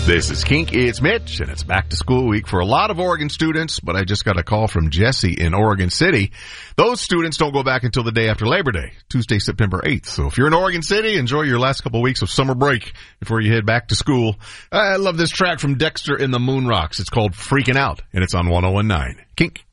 This is Kink. It's Mitch, and it's back to school week for a lot of Oregon students, but I just got a call from Jesse in Oregon City. Those students don't go back until the day after Labor Day, Tuesday, September 8th. So if you're in Oregon City, enjoy your last couple of weeks of summer break before you head back to school. I love this track from Dexter in the Moon Rocks. It's called Freaking Out, and it's on 101.9 Kink.